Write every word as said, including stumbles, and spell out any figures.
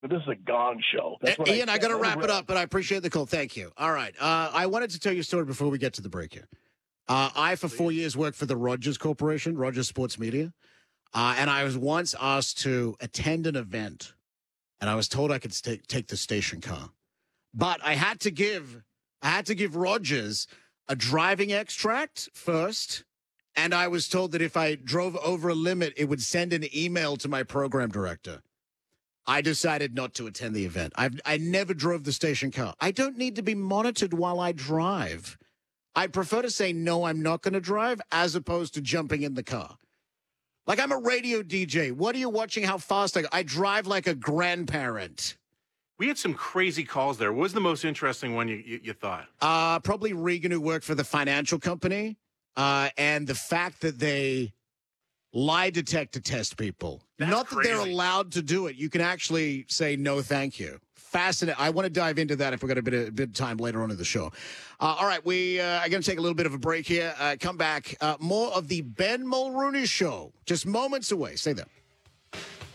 But this is a gong show. That's what Ian, I, I got to wrap really... it up, but I appreciate the call. Thank you. All right. Uh, I wanted to tell you a story before we get to the break here. Uh, I, for four years, worked for the Rogers Corporation, Rogers Sports Media. Uh, and I was once asked to attend an event, and I was told I could take take the station car. But I had to give I had to give Rogers a driving extract first, and I was told that if I drove over a limit, it would send an email to my program director. I decided not to attend the event. I've, I never drove the station car. I don't need to be monitored while I drive. I'd prefer to say, no, I'm not going to drive, as opposed to jumping in the car. Like, I'm a radio D J. What are you watching how fast I go? I drive like a grandparent. We had some crazy calls there. What was the most interesting one you, you, you thought? Uh, probably Regan, who worked for the financial company, uh, and the fact that they lie detector test people. That's Not that crazy. they're allowed to do it. You can actually say, no, thank you. Fascinating. I want to dive into that if we've got a bit of, a bit of time later on in the show. Uh, all right, we uh, are going to take a little bit of a break here. Uh, come back. Uh, more of the Ben Mulrooney Show. Just moments away. Stay there.